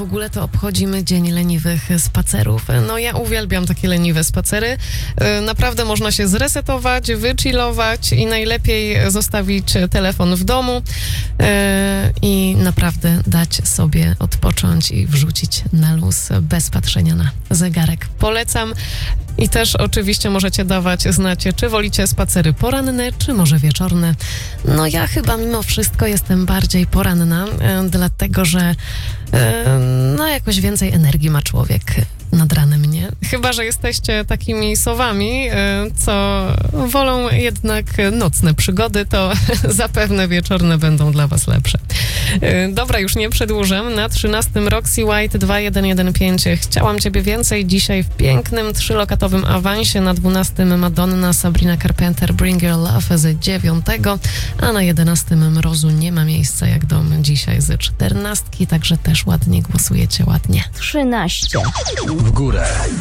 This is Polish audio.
ogóle to obchodzimy Dzień Leniwych Spacerów. No ja uwielbiam takie leniwe spacery. Naprawdę można się zresetować, wychillować i najlepiej zostawić telefon w domu i naprawdę dać sobie odpocząć i wrzucić na luz bez patrzenia na zegarek. Polecam. I też oczywiście możecie dawać znać, czy wolicie spacery poranne, czy może wieczorne. No ja chyba mimo wszystko jestem bardziej poranna, dlatego że no jakoś więcej energii ma człowiek nad ranem, nie? Chyba że jesteście takimi sowami, co wolą jednak nocne przygody, to zapewne wieczorne będą dla was lepsze. Dobra, już nie przedłużam. Na 13 Roxy White 2115. Chciałam ciebie więcej. Dzisiaj w pięknym 3-lokatowym awansie. Na 12 Madonna, Sabrina Carpenter, Bring Your Love z 9, a na 11 Mrozu Nie ma miejsca jak dom dzisiaj z 14, także też ładnie głosujecie, ładnie. 13. W górę.